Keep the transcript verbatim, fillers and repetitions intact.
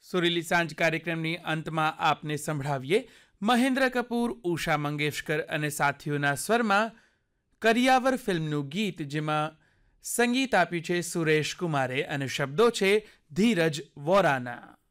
સુરીલી સાંજ કાર્યક્રમની અંતમાં આપને સંભળાવીએ મહેન્દ્ર કપૂર, ઉષા મંગેશકર અને સાથીઓના સ્વરમાં કરિયાવર ફિલ્મનું ગીત, જેમાં સંગીત આપ્યું છે સુરેશ કુમારે અને શબ્દો છે ધીરજ વોરાના.